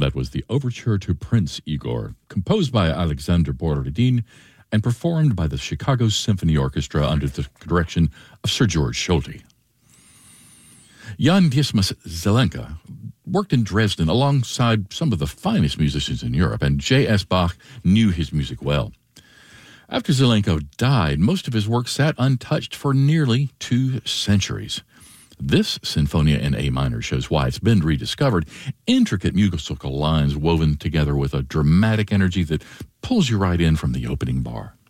That was the Overture to Prince Igor, composed by Alexander Borodin and performed by the Chicago Symphony Orchestra under the direction of Sir George Solti. Jan Dismas Zelenka worked in Dresden alongside some of the finest musicians in Europe, and J.S. Bach knew his music well. After Zelenko died, most of his work sat untouched for nearly 2 centuries. This Sinfonia in A minor shows why it's been rediscovered. Intricate musical lines woven together with a dramatic energy that pulls you right in from the opening bar.